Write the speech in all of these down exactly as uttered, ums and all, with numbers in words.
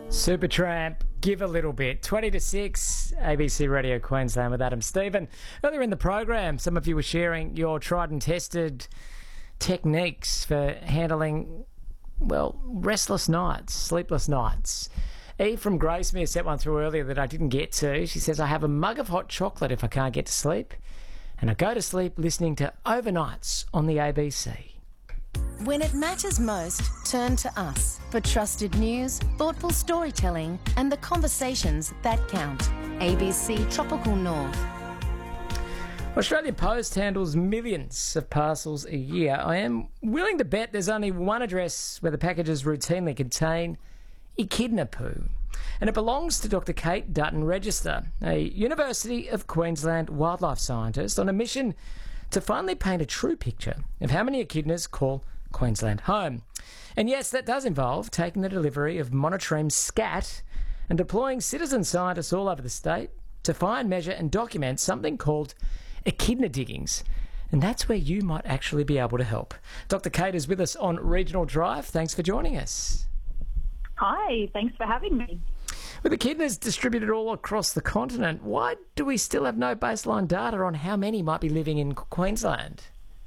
Supertramp, Give a Little Bit. twenty to six, A B C Radio Queensland with Adam Stephen. Earlier in the program, some of you were sharing your tried and tested techniques for handling, well, restless nights, sleepless nights. Eve from Gracemere sent one through earlier that I didn't get to. She says, I have a mug of hot chocolate if I can't get to sleep, and I go to sleep listening to Overnights on the A B C. When it matters most, turn to us for trusted news, thoughtful storytelling, and the conversations that count. A B C Tropical North. Australia Post handles millions of parcels a year. I am willing to bet there's only one address where the packages routinely contain echidna poo. And it belongs to Doctor Kate Dutton Register, a University of Queensland wildlife scientist on a mission to finally paint a true picture of how many echidnas call Queensland home. And yes, that does involve taking the delivery of monotreme scat and deploying citizen scientists all over the state to find, measure and document something called echidna diggings. And that's where you might actually be able to help. Doctor Kate is with us on Regional Drive. Thanks for joining us. Hi, thanks for having me. With echidnas distributed all across the continent, why do we still have no baseline data on how many might be living in Queensland?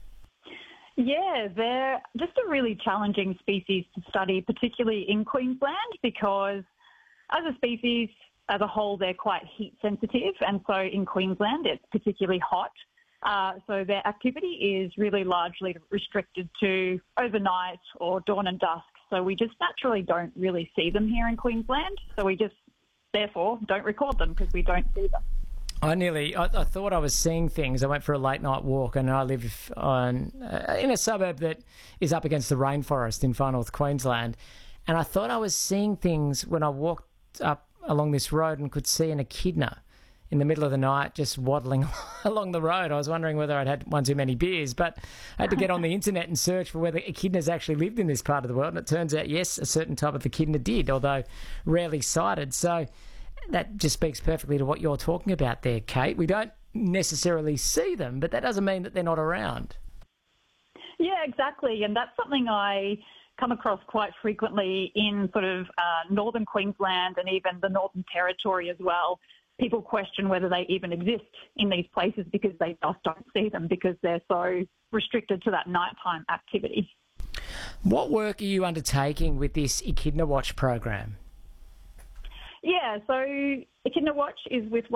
Yeah, they're just a really challenging species to study, particularly in Queensland, because as a species, as a whole, they're quite heat sensitive. And so in Queensland, it's particularly hot. Uh, so their activity is really largely restricted to overnight or dawn and dusk. So we just naturally don't really see them here in Queensland. So we just, therefore, don't record them because we don't see them. I nearly, I, I thought I was seeing things. I went for a late night walk and I live on, uh, in a suburb that is up against the rainforest in far north Queensland. And I thought I was seeing things when I walked up along this road and could see an echidna in the middle of the night just waddling along the road. I was wondering whether I'd had one too many beers, but I had to get on the internet and search for whether echidnas actually lived in this part of the world. And it turns out, yes, a certain type of echidna did, although rarely sighted. So that just speaks perfectly to what you're talking about there, Kate. We don't necessarily see them, but that doesn't mean that they're not around. Yeah, exactly. And that's something I come across quite frequently in sort of uh, northern Queensland and even the Northern Territory as well. People question whether they even exist in these places because they just don't see them because they're so restricted to that nighttime activity. What work are you undertaking with this Echidna Watch program? Yeah, so Echidna Watch is with